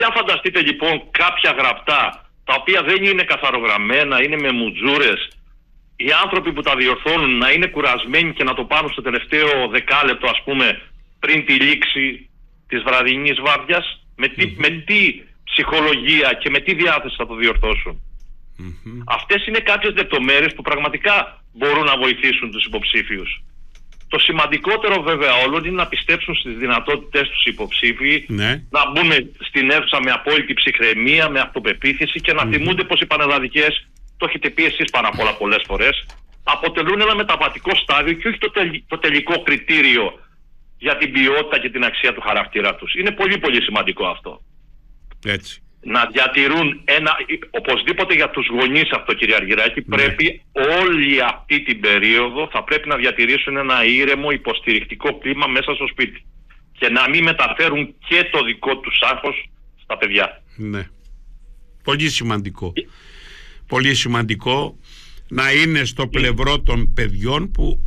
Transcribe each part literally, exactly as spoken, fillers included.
Για φανταστείτε λοιπόν κάποια γραπτά, τα οποία δεν είναι καθαρογραμμένα, είναι με μουτζούρες, οι άνθρωποι που τα διορθώνουν να είναι κουρασμένοι και να το πάρουν στο τελευταίο δεκάλεπτο, ας πούμε, πριν τη λήξη της βραδινής βάρδιας, με τι, mm-hmm. με τι ψυχολογία και με τι διάθεση θα το διορθώσουν. Mm-hmm. Αυτές είναι κάποιες λεπτομέρειες που πραγματικά μπορούν να βοηθήσουν τους υποψήφιους. Το σημαντικότερο βέβαια όλων είναι να πιστέψουν στις δυνατότητες τους υποψήφιοι, ναι. να μπουν στην αίθουσα με απόλυτη ψυχραιμία, με αυτοπεποίθηση και να mm-hmm. θυμούνται πως οι πανελλαδικές, το έχετε πει εσείς πάνω απ' όλα πολλές φορές, αποτελούν ένα μεταβατικό στάδιο και όχι το, τελ, το τελικό κριτήριο για την ποιότητα και την αξία του χαρακτήρα τους. Είναι πολύ πολύ σημαντικό αυτό. Έτσι. Να διατηρούν ένα, οπωσδήποτε για τους γονείς αυτό, κύριε Αργυράκη, ναι. πρέπει όλη αυτή την περίοδο θα πρέπει να διατηρήσουν ένα ήρεμο υποστηρικτικό κλίμα μέσα στο σπίτι και να μην μεταφέρουν και το δικό τους άγχος στα παιδιά. Ναι. Πολύ σημαντικό. Ε... Πολύ σημαντικό να είναι στο πλευρό των παιδιών που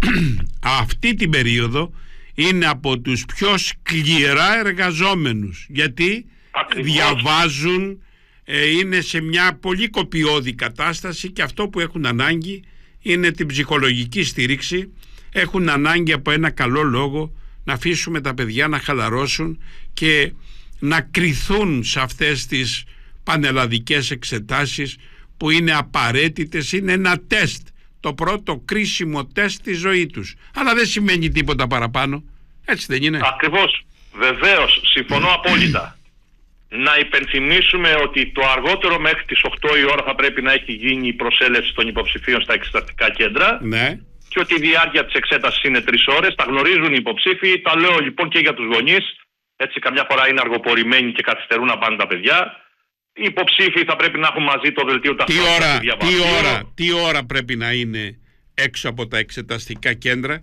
αυτή την περίοδο είναι από τους πιο σκληρά εργαζόμενους, γιατί ακριβώς διαβάζουν, ε, είναι σε μια πολύ κοπιώδη κατάσταση και αυτό που έχουν ανάγκη είναι την ψυχολογική στήριξη. Έχουν ανάγκη από ένα καλό λόγο να αφήσουμε τα παιδιά να χαλαρώσουν και να κριθούν σε αυτές τις πανελλαδικές εξετάσεις που είναι απαραίτητες, είναι ένα τεστ, το πρώτο κρίσιμο τεστ της ζωής τους, αλλά δεν σημαίνει τίποτα παραπάνω, έτσι δεν είναι? Ακριβώς, βεβαίως, συμφωνώ απόλυτα. Να υπενθυμίσουμε ότι το αργότερο μέχρι τις οκτώ η ώρα θα πρέπει να έχει γίνει η προσέλευση των υποψηφίων στα εξεταστικά κέντρα, ναι. και ότι η διάρκεια της εξέτασης είναι τρεις ώρες, τα γνωρίζουν οι υποψήφοι, τα λέω λοιπόν και για τους γονείς, έτσι καμιά φορά είναι αργοπορημένοι και καθυστερούν να πάνε τα παιδιά. Οι υποψήφοι θα πρέπει να έχουν μαζί το δελτίο ταυτότητας. Τι ώρα, τι, ώρα, τι ώρα πρέπει να είναι έξω από τα εξεταστικά κέντρα?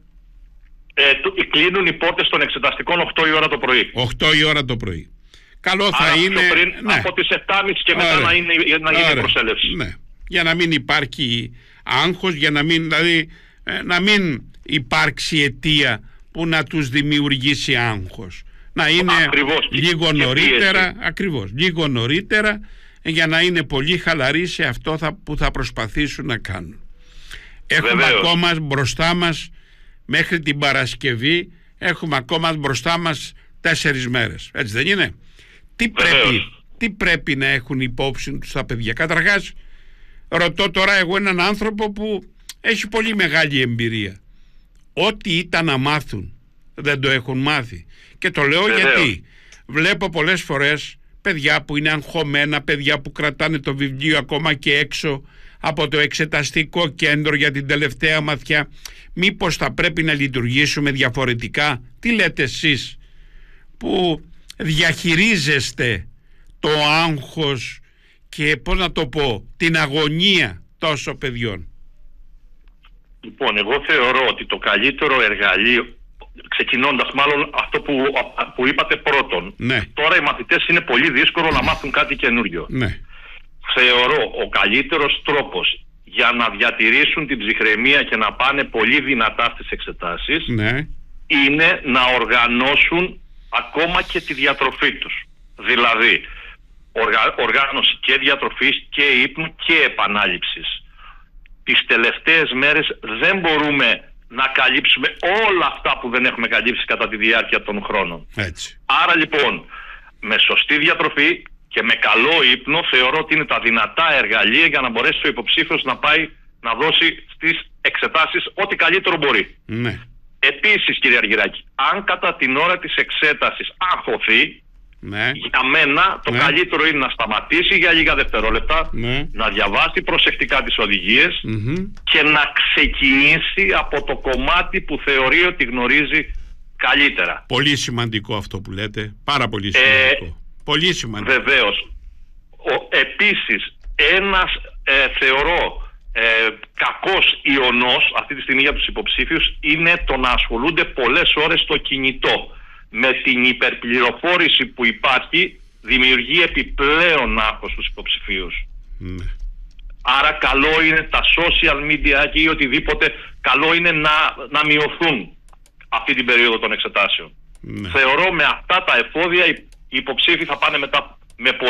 Ε, το, κλείνουν οι πόρτες των εξεταστικών οκτώ η ώρα το πρωί. οκτώ η ώρα το πρωί. Καλό θα Άρα είναι πριν, ναι. από τις επτά και μισή και μετά Άρα. να, είναι, να γίνει Άρα. προσέλευση. Ναι. Για να μην υπάρχει άγχος, για να μην, δηλαδή, να μην υπάρξει αιτία που να τους δημιουργήσει άγχος. Να είναι ακριβώς, λίγο νωρίτερα, ακριβώς, λίγο νωρίτερα, για να είναι πολύ χαλαροί σε αυτό θα, που θα προσπαθήσουν να κάνουν. Έχουμε Βεβαίως. ακόμα μπροστά μας, μέχρι την Παρασκευή, έχουμε ακόμα μπροστά μας τέσσερις μέρες. Έτσι δεν είναι? Τι πρέπει, τι πρέπει να έχουν υπόψη τους τα παιδιά? Καταρχάς, ρωτώ τώρα εγώ έναν άνθρωπο που έχει πολύ μεγάλη εμπειρία. Ό,τι ήταν να μάθουν, δεν το έχουν μάθει. Και το λέω Βεβαίως. γιατί βλέπω πολλές φορές παιδιά που είναι αγχωμένα, παιδιά που κρατάνε το βιβλίο ακόμα και έξω από το εξεταστικό κέντρο για την τελευταία μαθιά. Μήπως θα πρέπει να λειτουργήσουμε διαφορετικά? Τι λέτε εσείς που διαχειρίζεστε το άγχος και, πώς να το πω, την αγωνία τόσων παιδιών? Λοιπόν, εγώ θεωρώ ότι το καλύτερο εργαλείο, ξεκινώντας μάλλον αυτό που, που είπατε πρώτον, ναι. τώρα οι μαθητές είναι πολύ δύσκολο να μάθουν κάτι καινούριο. Ναι. Θεωρώ ο καλύτερος τρόπος για να διατηρήσουν την ψυχραιμία και να πάνε πολύ δυνατά στις εξετάσεις, ναι. είναι να οργανώσουν ακόμα και τη διατροφή τους. Δηλαδή, οργα, οργάνωση και διατροφής και ύπνου και επανάληψης. Τις τελευταίες μέρες δεν μπορούμε να καλύψουμε όλα αυτά που δεν έχουμε καλύψει κατά τη διάρκεια των χρόνων. Έτσι. Άρα λοιπόν, με σωστή διατροφή και με καλό ύπνο, θεωρώ ότι είναι τα δυνατά εργαλεία για να μπορέσει ο υποψήφιος να πάει να δώσει στις εξετάσεις ό,τι καλύτερο μπορεί. Ναι. Επίσης, κύριε Αργυράκη, αν κατά την ώρα της εξέτασης αγχωθεί, ναι. για μένα το ναι. καλύτερο είναι να σταματήσει για λίγα δευτερόλεπτα, ναι. να διαβάσει προσεκτικά τις οδηγίες mm-hmm. και να ξεκινήσει από το κομμάτι που θεωρεί ότι γνωρίζει καλύτερα. Πολύ σημαντικό αυτό που λέτε, πάρα πολύ σημαντικό. Ε, πολύ σημαντικό. Βεβαίως. Ο, επίσης, ένας ε, θεωρώ ε, κακός ιονός αυτή τη στιγμή για τους υποψήφιους είναι το να ασχολούνται πολλές ώρες στο κινητό. Με την υπερπληροφόρηση που υπάρχει δημιουργεί επιπλέον άγχος στους υποψηφίους. Mm. Άρα καλό είναι τα social media ή οτιδήποτε, καλό είναι να, να μειωθούν αυτή την περίοδο των εξετάσεων. Mm. Θεωρώ με αυτά τα εφόδια οι υποψήφοι θα πάνε μετά με